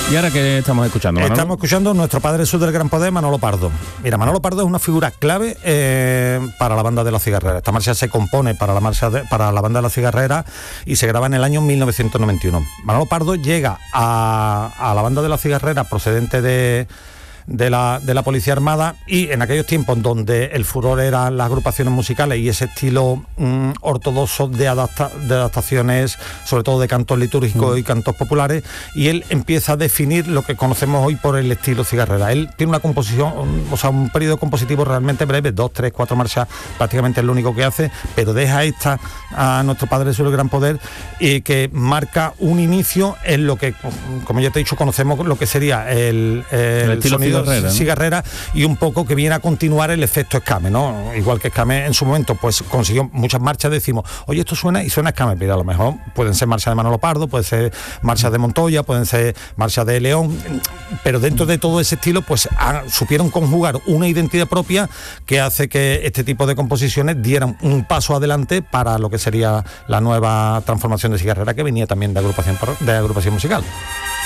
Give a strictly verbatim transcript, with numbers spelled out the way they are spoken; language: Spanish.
¿Y ahora qué estamos escuchando, Manolo? Estamos escuchando Nuestro Padre Sur del Gran Poder, Manolo Pardo. Mira, Manolo Pardo es una figura clave eh, para la banda de La Cigarrera. Esta marcha se compone para la, marcha de, para la banda de La Cigarrera y se graba en el año mil novecientos noventa y uno. Manolo Pardo llega a, a la banda de La Cigarrera procedente de... De la, de la Policía Armada, y en aquellos tiempos donde el furor eran las agrupaciones musicales y ese estilo mm, ortodoxo de, adapta, de adaptaciones, sobre todo de cantos litúrgicos mm. y cantos populares, y él empieza a definir lo que conocemos hoy por el estilo cigarrera. Él tiene una composición, o sea, un periodo compositivo realmente breve, dos, tres, cuatro marchas, prácticamente es lo único que hace, pero deja esta a Nuestro Padre Sur del Gran Poder, y que marca un inicio en lo que, como ya te he dicho, conocemos lo que sería el, el, el estilo sonido cigarrera, ¿no? cigarrera, y un poco que viene a continuar el efecto Escame, ¿no? Igual que Escame en su momento pues consiguió muchas marchas, decimos, oye, esto suena y suena Escame, pero a lo mejor pueden ser marchas de Manolo Pardo, pueden ser marchas de Montoya, pueden ser marchas de León, pero dentro de todo ese estilo pues a, supieron conjugar una identidad propia que hace que este tipo de composiciones dieran un paso adelante para lo que sería la nueva transformación de cigarrera, que venía también de agrupación, de agrupación musical.